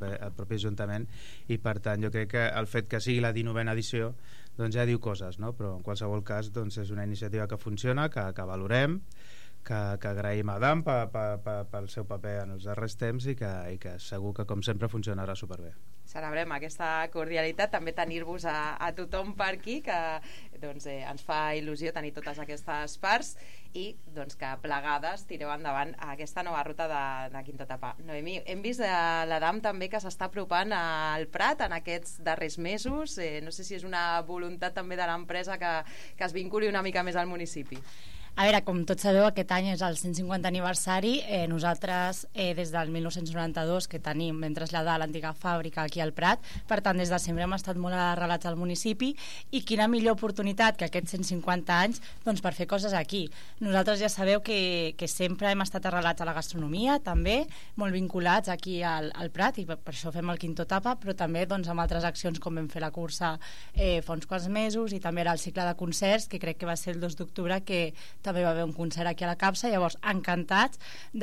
propi Ajuntament, i per tant jo crec que el fet que sigui la 19a edició doncs ja diu coses, no? Però en qualsevol cas doncs és una iniciativa que funciona, que valorem, que agraïm a Adam pel seu paper en els darrers temps i que segur que com sempre funcionarà superbé. Celebrem aquesta cordialitat, també tenir-vos a tothom per aquí, que doncs, ens fa il·lusió tenir totes aquestes parts i doncs, que plegades tireu endavant aquesta nova ruta de quinta etapa. Noemí, hem vist l'Adam també que s'està apropant al Prat en aquests darrers mesos, no sé si és una voluntat també de l'empresa que es vinculi una mica més al municipi. A veure, com tots sabeu, aquest any és el 150 aniversari. Nosaltres, des del 1992, que vam traslladar l'antiga fàbrica aquí al Prat, per tant, des de sempre hem estat molt arrelats al municipi, i quina millor oportunitat que aquests 150 anys doncs, per fer coses aquí. Nosaltres ja sabeu que sempre hem estat arrelats a la gastronomia, també, molt vinculats aquí al Prat, i per això fem el quinto etapa, però també doncs, amb altres accions com vam fer la cursa fa uns quants mesos, i també era el cicle de concerts, que crec que va ser el 2 d'octubre, que també va haver un concert aquí a la Capsa. Llavors, encantats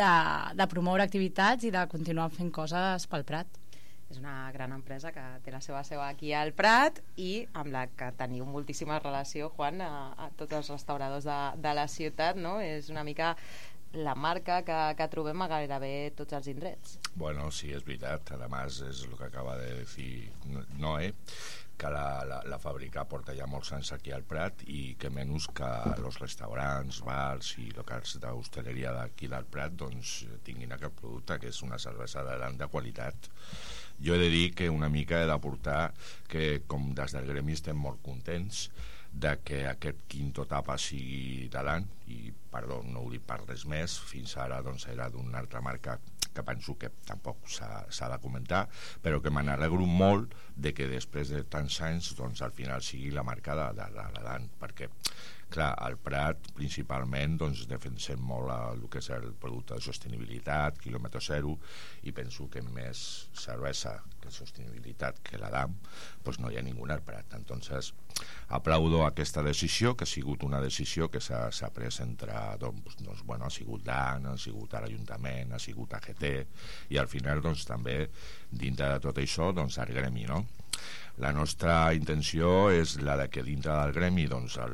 de promoure activitats i de continuar fent coses pel Prat. És una gran empresa que té la seva seu aquí al Prat i amb la que teniu moltíssima relació, Juan, a tots els restauradors de la ciutat, no? És una mica la marca que trobem a gairebé tots els indrets. Bueno, sí, és veritat. Además, és el que acaba de dir Noé, que la fàbrica porta ja molts anys aquí al Prat i que menys que els restaurants, bars i locals d'hostaleria d'aquí del Prat doncs tinguin aquest producte, que és una cervesa de qualitat. Jo he de dir que una mica he d'aportar que com des del gremi estem molt contents de que aquest quinto etapa sigui de l'any, i perdó, no ho dic per res més, fins ara doncs era d'una altra marca que penso que tampoc s'ha de comentar, però que me n'alegro molt de que després de tants anys doncs al final sigui la marca de l'any, perquè clar, al Prat principalment doncs defensem molt el que és el producte de sostenibilitat, quilòmetre zero, i penso que més cervesa que sostenibilitat que l'Adam doncs no hi ha ningú al Prat. Entonces aplaudo aquesta decisió, que ha sigut una decisió que s'ha pres entre doncs, bueno, ha sigut d'AN, ha sigut a l'Ajuntament, ha sigut a GT, i al final doncs també dintre de tot això doncs el gremi, no? La nostra intenció és la de que dintre del gremi doncs, el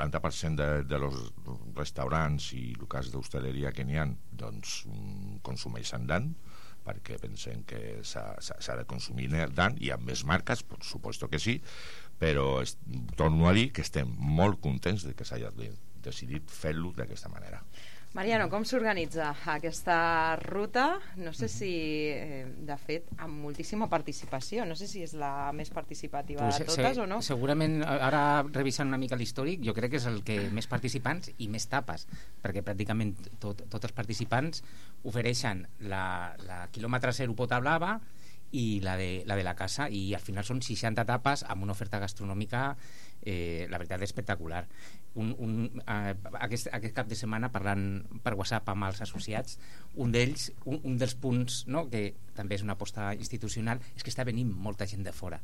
90% de los restaurants i locals d'hostaleria que n'hi ha doncs, consumeixen d'AN, perquè pensem que s'ha de consumir d'AN, i amb més marques, per suposto que sí, però torno a dir que estem molt contents de que s'hagi decidit fer-lo d'aquesta manera. Mariano, com s'organitza aquesta ruta? No sé si, de fet, amb moltíssima participació. No sé si és la més participativa de totes o no. Segurament, ara revisant una mica l'històric, jo crec que és el que més participants i més tapes, perquè pràcticament tots els participants ofereixen la quilòmetre zero pota blava i la de la casa, i al final són 60 tapes amb una oferta gastronòmica la veritat espectacular. Aquest cap de setmana, parlant per WhatsApp amb els associats, un dels punts, no, que també és una aposta institucional, és que està venint molta gent de fora,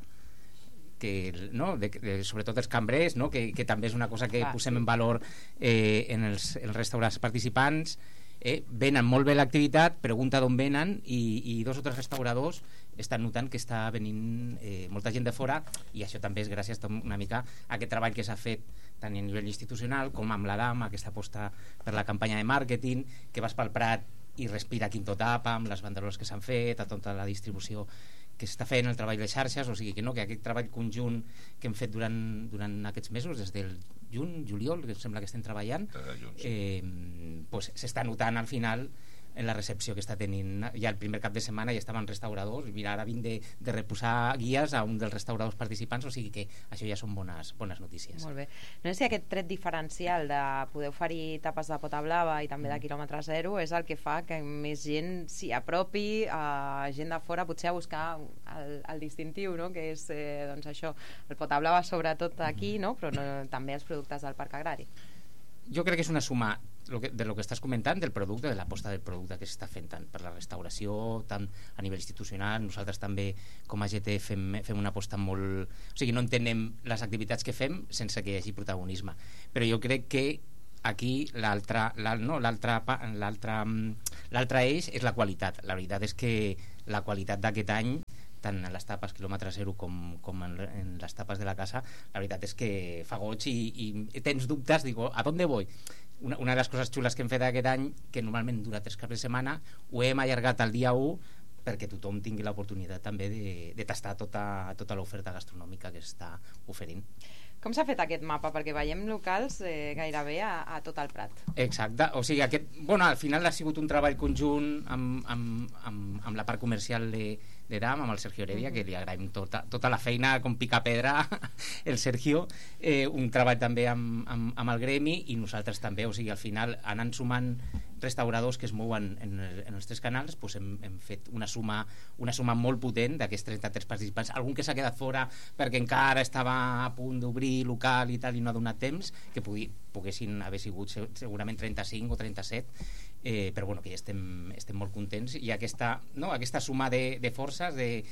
no? Sobretot els cambrers, no? que també és una cosa que posem en valor en els restaurants participants. Venen molt bé l'activitat, pregunta d'on venen, i 2 o 3 restauradors estan notant que està venint molta gent de fora, i això també és gràcies una mica a aquest treball que s'ha fet tant a nivell institucional com amb l'Adam, aquesta aposta per la campanya de màrqueting, que vas pel Prat i respira quinto etapa amb les banderoles que s'han fet, a tota la distribució que s'està fent, el treball de xarxes, o sigui que aquest treball conjunt que hem fet durant aquests mesos, des del juliol, que em sembla que estem treballant, pues s'està notant al final en la recepció que està tenint. Ja el primer cap de setmana ja estaven restauradors, mira, ara vinc de reposar guies a un dels restauradors participants, o sigui que això ja són bones notícies. Molt bé. No sé si aquest tret diferencial de poder oferir tapes de pota blava i també de quilòmetre zero és el que fa que més gent s'hi apropi, gent de fora potser a buscar el distintiu, no? Que és doncs això, el pota blava sobretot aquí, no? Però també els productes del Parc Agrari. Jo crec que és una suma de lo que estàs comentant, del producte, de l'aposta del producte que s'està fent tant per la restauració, tant a nivell institucional. Nosaltres també com a GT fem una aposta molt... O sigui, no entenem les activitats que fem sense que hi hagi protagonisme, però jo crec que aquí l'altre eix és la qualitat. La veritat és que la qualitat d'aquest any, tant en les tapes quilòmetre zero com en les tapes de la casa, la veritat és que fa goig i tens dubtes, digo, ¿a dónde voy? Una de les coses xules que hem fet aquest any, que normalment dura 3 caps de setmana, ho hem allargat al dia 1 perquè tothom tingui l'oportunitat també de tastar tota l'oferta gastronòmica que està oferint. Com s'ha fet aquest mapa? Perquè veiem locals gairebé a tot el Prat. Exacte, o sigui, al final ha sigut un treball conjunt amb la part comercial de DAM, amb el Sergio Heredia, que li agraïm tota la feina com pica pedra el Sergio, un treball també amb el gremi i nosaltres també, o sigui, al final anant sumant restauradors que es mouen en els 3 canals, doncs hem fet una suma molt potent d'aquests 33 participants, algun que s'ha quedat fora perquè encara estava a punt d'obrir local i tal i no ha donat temps, que poguessin haver sigut segurament 35 o 37, però bueno, que ja estem molt contents i aquesta suma de forces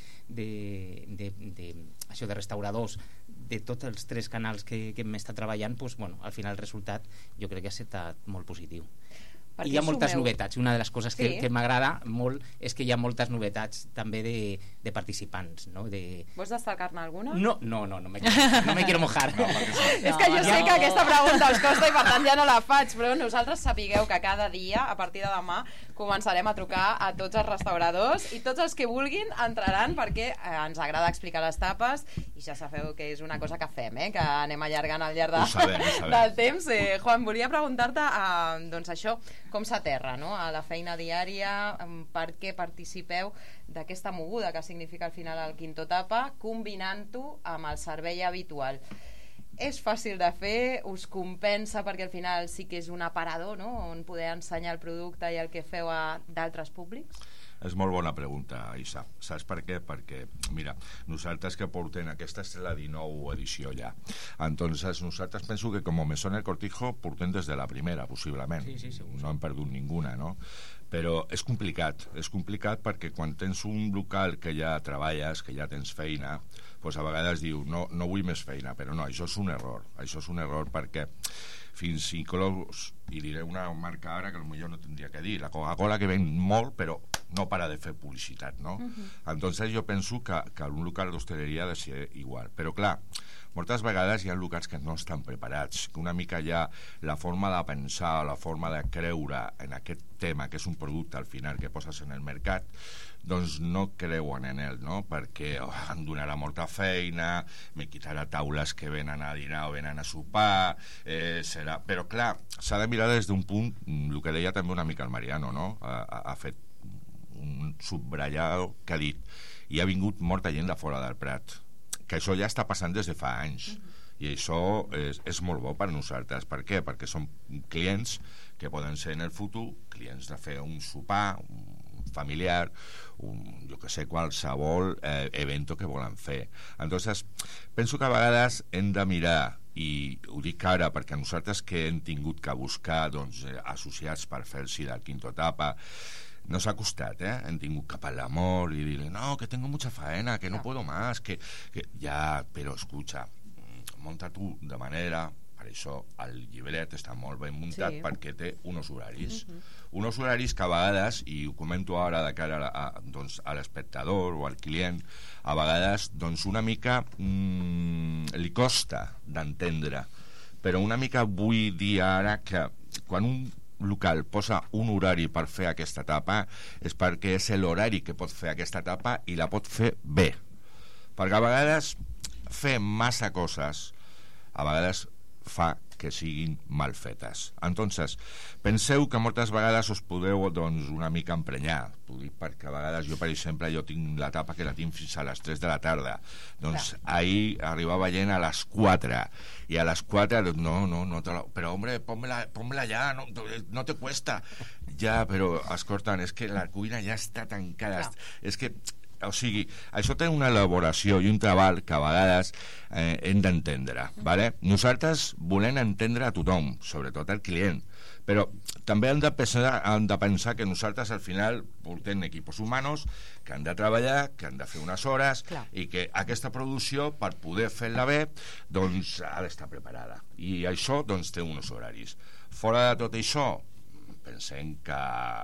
això de restauradors de tots els 3 canals que hem estat treballant, doncs, bueno, al final el resultat jo crec que ha estat molt positiu. Hi ha moltes novetats. Una de les coses que m'agrada molt és que hi ha moltes novetats també de participants, no? Vols destacar-ne alguna? No me quiero mojar. És que jo sé que aquesta pregunta us costa i per tant ja no la faig, però nosaltres sapigueu que cada dia, a partir de demà, començarem a trucar a tots els restauradors i tots els que vulguin entraran perquè ens agrada explicar les tapes i ja sabeu que és una cosa que fem, que anem allargant al llarg del temps. Juan, volia preguntar-te doncs això, com s'aterra, no?, a la feina diària, per què participeu d'aquesta moguda que significa al final el Quinto Tapa, combinant-ho amb el servei habitual. És fàcil de fer? Us compensa perquè al final sí que és un aparador, no?, on poder ensenyar el producte i el que feu a d'altres públics? És molt bona pregunta, Isa. Saps per què? Perquè, mira, nosaltres que portem, aquesta és la 19 edició ja. Entonces, nosaltres penso que com a Mesón El Cortijo portem des de la primera, possiblement. Sí, no hem perdut ninguna, no? Però és complicat perquè quan tens un local que ja treballes, que ja tens feina, doncs a vegades diu, no vull més feina, però no, això és un error perquè fins inclús, i diré una marca ara que potser no tindria que dir, la Coca-Cola, que ven molt però no para de fer publicitat, no? Entonces jo penso que un local d'hostaleria ha de ser igual, però clar, moltes vegades hi ha locals que no estan preparats, que una mica ja la forma de pensar, la forma de creure en aquest tema, que és un producte al final que poses en el mercat, doncs no creuen en ell, no? Perquè em donarà molta feina, me quitarà taules que venen a dinar o venen a sopar, serà... Però clar, s'ha de mirar des d'un punt, el que deia també una mica el Mariano, no? Ha fet un subratllat que ha dit, i ha vingut molta gent de fora del Prat, que això ja està passant des de fa anys, i això és molt bo per nosaltres. Per què? Perquè són clients que poden ser en el futur clients de fer un sopar, un familiar, jo que sé, qualsevol evento que volen fer. Entonces, penso que a vegades hem de mirar, i ho dic ara perquè nosaltres que hem tingut que buscar associats per fer-los del Quinto Tapa, nos ha costat, hem tingut que parlar molt i dir, no, que tengo mucha faena, que no puedo más, que ja, però escucha, monta tu de manera... Per això el llibret està molt ben muntat, perquè té uns horaris. Uns horaris que a vegades, i ho comento ara de cara a l'espectador o al client, a vegades una mica li costa d'entendre. Però una mica vull dir ara que quan un local posa un horari per fer aquesta etapa és perquè és l'horari que pot fer aquesta etapa i la pot fer bé. Perquè a vegades fer massa coses a vegades fa que siguin mal fetes. Entonces, penseu que moltes vegades us podeu una mica emprenyar. Ho dic perquè a vegades jo, per exemple, tinc la tapa que la tinc fins a les 3 de la tarda. Doncs ahir arribava gent a les 4 i a les 4 no però hombre, pónmela ja, no te cuesta. Ja, però escolta'm, és que la cuina ja està tancada. És que o sigui, això té una elaboració i un treball que a vegades hem d'entendre, ¿vale? Nosaltres volem entendre a tothom, sobretot al client, Però també han de pensar que nosaltres al final portem equipos humanos que han de treballar, que han de fer unes hores, clar, i que aquesta producció, per poder fer-la bé, doncs ha d'estar preparada. I això doncs té uns horaris. Fora de tot això, pensem que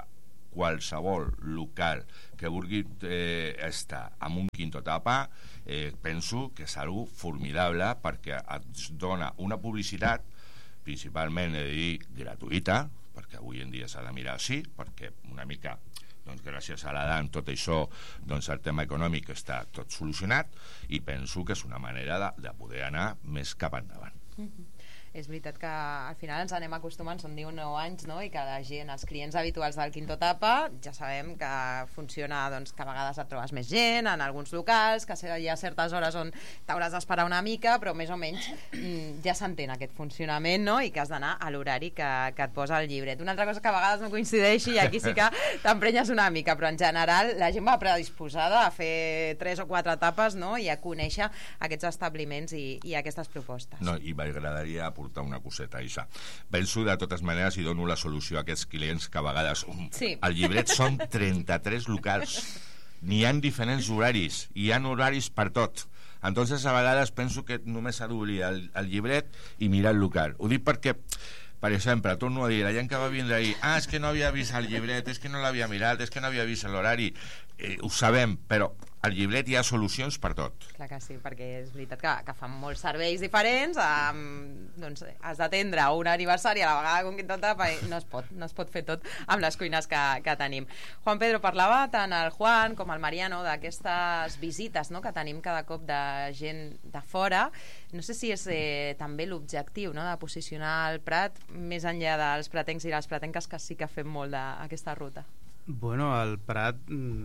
qualsevol local que vulgui estar en un quinto tapa, penso que és algo formidable, perquè et dona una publicitat, principalment, he de dir, gratuïta, perquè avui en dia s'ha de mirar així, perquè una mica, doncs, gràcies a l'Adam, tot això, doncs el tema econòmic està tot solucionat, i penso que és una manera de poder anar més cap endavant. És veritat que al final ens anem acostumant, són 19 anys, no? I que la gent, els clients habituals del Quinto Tapa, ja sabem que funciona, doncs, que a vegades et trobes més gent en alguns locals, que hi ha certes hores on t'hauràs d'esperar una mica, però més o menys ja s'entén aquest funcionament, no? I que has d'anar a l'horari que et posa el llibret. Una altra cosa que a vegades no coincideixi, i aquí sí que t'emprenyes una mica, però en general la gent va predisposada a fer 3 o 4 etapes, no? I a conèixer aquests establiments i aquestes propostes. No, i m'agradaria aportar una coseta, Isa. Penso, de totes maneres, i dono la solució a aquests clients que a vegades... Sí. El llibret són 33 locals. N'hi ha diferents horaris, i hi ha horaris per tot. Entonces, a vegades penso que només s'ha d'obrir el llibret i mirar el local. Ho dic perquè, per exemple, torno a dir, la gent que va vindre ahir, és que no havia vist el llibret, és que no l'havia mirat, és que no havia vist l'horari, ho sabem, però al llibret hi ha solucions per tot. Clar que sí, perquè és veritat que fan molts serveis diferents, doncs has d'atendre un aniversari a la vegada que un Quinto Tapa, i no es pot fer tot amb les cuines que tenim. Juan Pedro, parlava tant el Juan com el Mariano d'aquestes visites, no?, que tenim cada cop de gent de fora. No sé si és també l'objectiu, no?, de posicionar el Prat més enllà dels pratencs i les pratenques, que sí que fem molt d'aquesta ruta. Bueno, el Prat...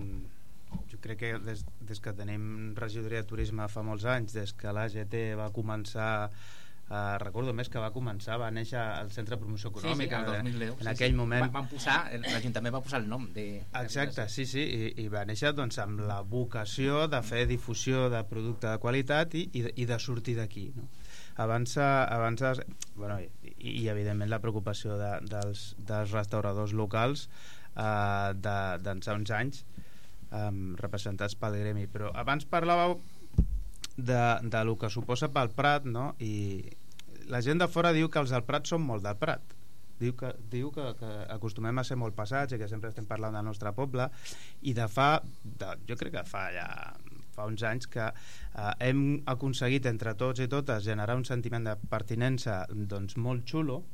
jo crec que des que tenim regidoria de turisme fa molts anys, des que l'AGT va començar, recordo més que va néixer el Centre de Promoció Econòmica, el 2010, en aquell moment l'Ajuntament va posar el nom de... Exacte, sí, i va néixer, doncs, amb la vocació de fer difusió de producte de qualitat i de sortir d'aquí, no? Abans bueno, i evidentment la preocupació dels restauradors locals d'ençà uns anys, representats pel gremi. Però abans parlàveu de lo que suposa pel Prat, no? I la gent de fora diu que els del Prat són molt del Prat, diu que acostumem a ser molt passats i que sempre estem parlant del nostre poble, i jo crec que fa uns anys que hem aconseguit entre tots i totes generar un sentiment de pertinença, doncs, molt xulo,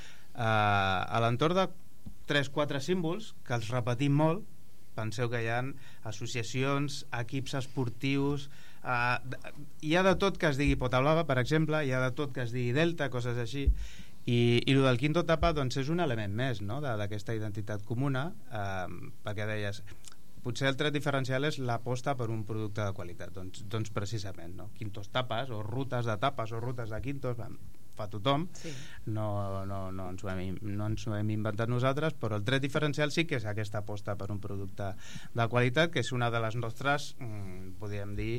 a l'entorn de 3-4 símbols que els repetim molt. Penseu que hi ha associacions, equips esportius, hi ha de tot que es digui Potablava, per exemple, hi ha de tot que es digui Delta, coses així, i el del Quinto Tapa, doncs, és un element més, no?, d'aquesta identitat comuna, perquè deies, potser el tret diferencial és l'aposta per un producte de qualitat, doncs precisament, no? Quintos Tapas, o rutes de tapes, o rutes de quintos, fa tothom, sí. No ens ho hem inventat nosaltres, però el tret diferencial sí que és aquesta aposta per un producte de qualitat, que és una de les nostres, podríem dir,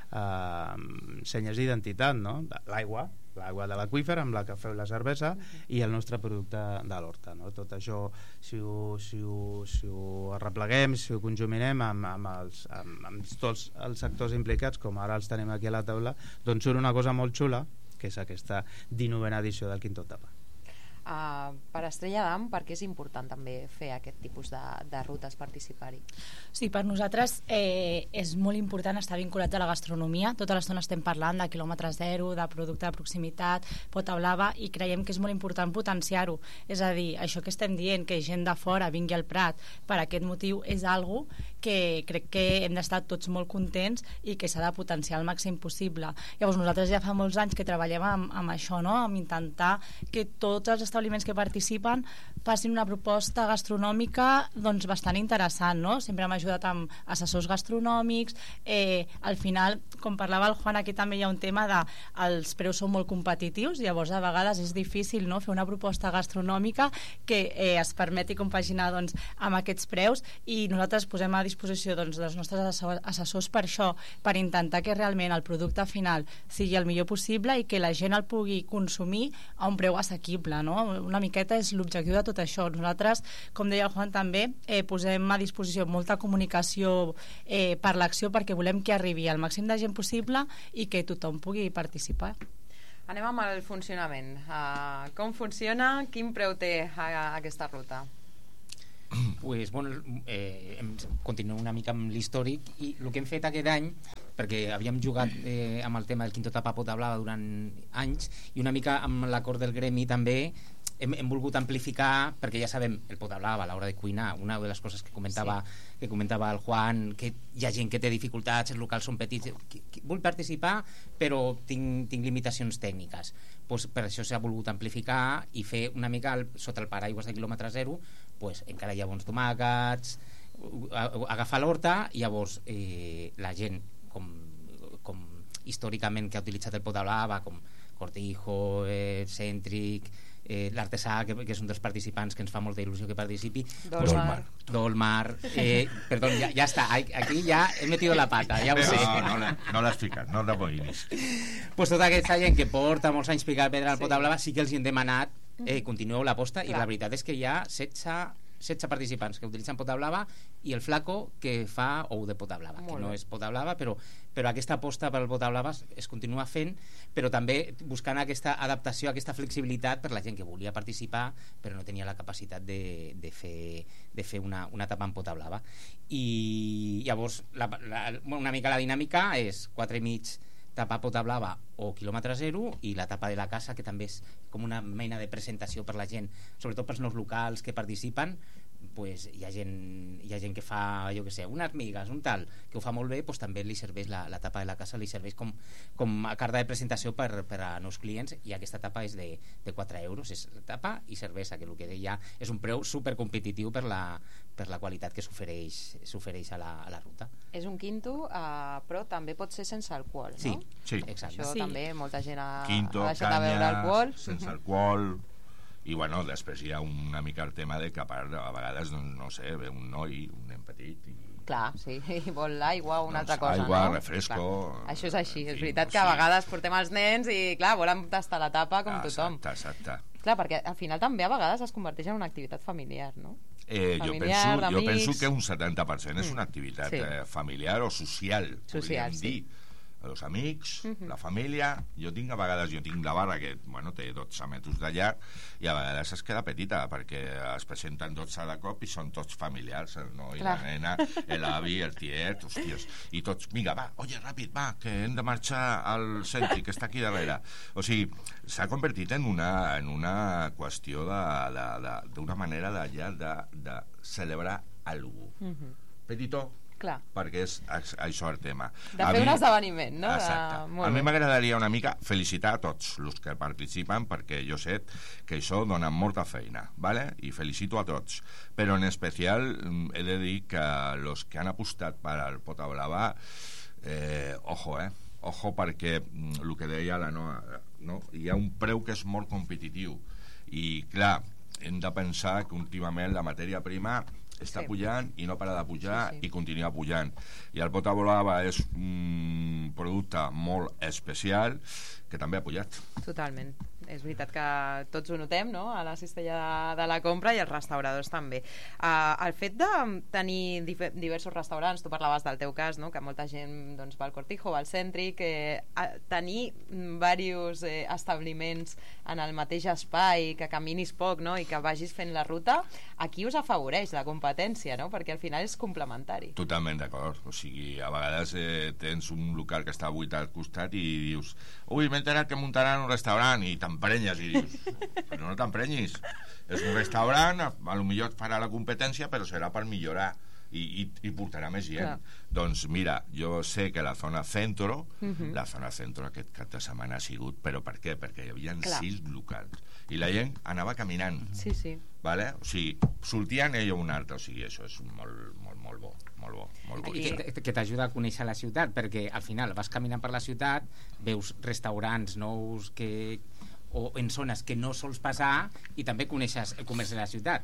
senyes d'identitat, no? L'aigua de l'aqüífer amb la que feu la cervesa, i el nostre producte de l'horta, no? Tot això, si ho arrepleguem, si ho conjuminem amb tots els sectors implicats, com ara els tenim aquí a la taula, doncs surt una cosa molt xula, que és aquesta 19a edició del Quinto Tapa. Per Estrella d'Am, per què és important també fer aquest tipus de rutes, participar-hi? Sí, per nosaltres és molt important estar vinculats a la gastronomia. Tota l'estona estem parlant de quilòmetre zero, de producte de proximitat, Potablava, i creiem que és molt important potenciar-ho. És a dir, això que estem dient, que gent de fora vingui al Prat per aquest motiu, és algo que crec que hem d'estar tots molt contents i que s'ha de potenciar al màxim possible. Llavors, nosaltres ja fa molts anys que treballem amb això, no?, amb intentar que tots els establiments que participen facin una proposta gastronòmica, doncs, bastant interessant, no? Sempre hem ajudat amb assessors gastronòmics, al final, com parlava el Juan, aquí també hi ha un tema de els preus són molt competitius, llavors a vegades és difícil, no?, fer una proposta gastronòmica que es permeti compaginar, doncs, amb aquests preus, i nosaltres posem a disposició, doncs, dels nostres assessors per això, per intentar que realment el producte final sigui el millor possible i que la gent el pugui consumir a un preu assequible, no? Una miqueta és l'objectiu de tot tot això. Nosaltres, com deia el Juan també, posem a disposició molta comunicació per l'acció perquè volem que arribi al màxim de gent possible i que tothom pugui participar. Anem amb el funcionament. Com funciona? Quin preu té aquesta ruta? Pues, bueno, continuem una mica amb l'històric i el que hem fet aquest any, perquè havíem jugat amb el tema del Quinto Tapa Pota Blava durant anys i una mica amb l'acord del gremi també hem volgut amplificar, perquè ja sabem el Pota Blava a l'hora de cuinar, una de les coses que comentava el Juan, que hi ha gent que té dificultats, els locals són petits, vull participar però tinc limitacions tècniques, pues per això s'ha volgut amplificar i fer una mica sota el paraigües de quilòmetre zero, pues encara hi ha bons tomàquets, agafar l'horta i llavors la gent com històricament que ha utilitzat el Pota Blava, com Cortijo, Cèntric, l'artesà, que és un dels participants que ens fa molta il·lusió que participi, Dolmar, perdó, ja està, aquí ja he metido la pata, ja ho sé. No l'has ficat, no t'apoïnis. Pues tota aquesta gent que porta molts anys picant pedra al Pota Blava sí que els hi hem demanat continueu l'aposta i la veritat és que hi ha 16 participants que utilitzen Pota Blava i el Flaco que fa ou de Pota Blava, que no és Pota Blava, però aquesta aposta pel Pota Blava es continua fent, però també buscant aquesta adaptació, aquesta flexibilitat per la gent que volia participar però no tenia la capacitat de fer una etapa en Pota Blava. I llavors una mica la dinàmica és 4,5 tapa Pota Blava o quilòmetre zero i la tapa de la casa, que també és com una mena de presentació per la gent, sobretot pels nous locals que participen. Pues hi ha gent que fa, jo que sé, unes migues, un tal, que ho fa molt bé, pues també li serveix la tapa de la casa, li serveix com a carta de presentació per a nous clients, i aquesta tapa és de 4 euros, és tapa i cervesa, que el que deia és un preu supercompetitiu per la qualitat que s'ofereix a la ruta. És un quinto, però també pot ser sense alcohol, no? Sí. Exacte. Això també molta gent ha quinto, deixat de beure alcohol. Sense alcohol. I bueno, després hi ha una mica el tema de que a vegades, no sé, ve un noi, un nen petit i... Clar, sí, i vol l'aigua o una altra cosa, aigua, no? refresco... Clar. Això és així, és veritat que a vegades portem els nens i, clar, volen tastar la tapa com tothom. Exacte. Clar, perquè al final també a vegades es converteix en una activitat familiar, no? Jo penso que un 70% és una activitat familiar o social, podríem dir. Els amics, la família. Jo tinc la barra que té 12 metres de llarg i a vegades es queda petita perquè es presenten 12 de cop i són tots familiars, el noi, la nena, l'avi, el tiet, hòsties, i tots, vinga, va, oye, ràpid, va, que hem de marxar al centre que està aquí darrere. O sigui, s'ha convertit en una qüestió d'una manera de celebrar alguna cosa. Petitó, clar, perquè és això el tema de fer un esdeveniment, no? Exacte. A mi m'agradaria una mica felicitar a tots els que participen, perquè jo sé que això dona molta feina, ¿vale? I felicito a tots, però en especial he de dir que els que han apostat per al Pota Blava, ojo, perquè el que deia la Noa, no? Hi ha un preu que és molt competitiu i clar, hem de pensar que últimament la matèria prima està pujant i no para de pujar i continua pujant, i el Pota Blava és un producte molt especial que també ha pujat. Totalment, és veritat que tots ho notem, no?, a la cistella de la compra, i els restauradors també. El fet de tenir diversos restaurants, tu parlaves del teu cas, no?, que molta gent va al Cortijo, va al Cèntric, tenir diversos establiments en el mateix espai, que caminis poc, no?, i que vagis fent la ruta, aquí us afavoreix la competència, no?, perquè al final és complementari. Totalment d'acord, o sigui, a vegades tens un local que està buit al costat i dius, ui, m'he enterat que muntaran un restaurant, i t'emprenyes i dius, però no t'emprenyis, és un restaurant, a lo millor farà la competència però serà per millorar i portarà més gent. Doncs mira, jo sé que la zona centro aquest cap de setmana ha sigut, però per què? Perquè hi havia 6 locals i la gent anava caminant, vale? O sigui, sortien ell o un altre, o sigui, això és molt bo. Que t'ajuda a conèixer la ciutat, perquè al final vas caminant per la ciutat, veus restaurants nous o en zones que no sols passar, i també coneixes el comerç de la ciutat.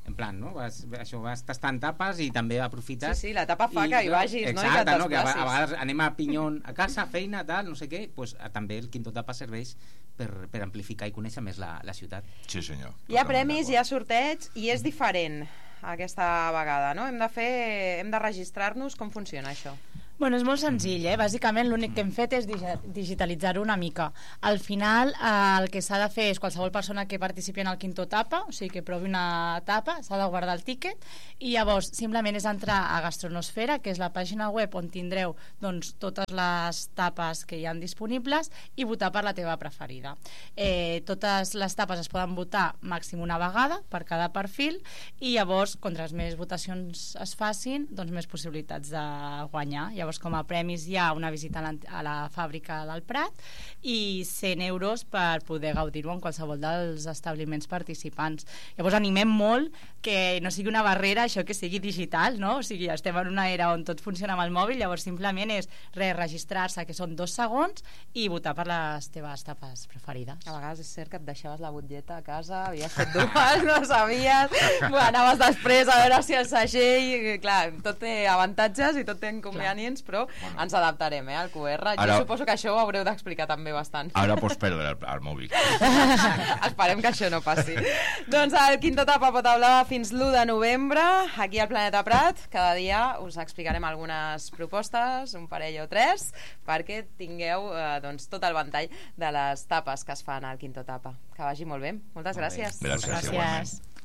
en plan, no? Vas tastant tapes i també aprofites... Sí, la tapa fa que hi vagis, no? Exacte, I que no? Que a t'esplacis. vegades anem a pinyon a casa, feina, tal, no sé què, pues, també el Quinto Tapa serveix per amplificar i conèixer més la ciutat. Sí, senyor. Hi ha premis, hi ha sorteig i és diferent aquesta vegada, no? Hem de registrar-nos. Com funciona això? Bueno, és molt senzill, Bàsicament l'únic que hem fet és digitalitzar-ho una mica. Al final, el que s'ha de fer és qualsevol persona que participi en el Quinto Tapa, o sigui que provi una tapa, s'ha de guardar el tíquet i llavors simplement és entrar a Gastronosfera, que és la pàgina web on tindreu doncs, totes les tapes que hi ha disponibles i votar per la teva preferida. Totes les tapes es poden votar màxim una vegada per cada perfil i llavors, contra les més votacions es facin, doncs més possibilitats de guanyar. Llavors, com a premis hi ha una visita a la fàbrica del Prat i 100 euros per poder gaudir-ho en qualsevol dels establiments participants. Llavors animem molt que no sigui una barrera això que sigui digital, no? O sigui, estem en una era on tot funciona amb el mòbil, llavors simplement és registrar-se, que són 2 segons, i votar per les teves tapes preferides. A vegades és cert que et deixaves la butlleta a casa, havies fet dues, no sabies, anaves després a veure si el segell... Clar, tot té avantatges i tot té inconvenients, però ens adaptarem al QR. Jo suposo que això ho haureu d'explicar també bastant. Ara pots perdre el mòbil. Esperem que això no passi. Doncs el Quinto Tapa pot hablar fins l'1 de novembre, aquí al Planeta Prat. Cada dia us explicarem algunes propostes, un parell o 3, perquè tingueu doncs, tot el ventall de les tapes que es fan al Quinto Tapa. Que vagi molt bé. Moltes gràcies. Gràcies.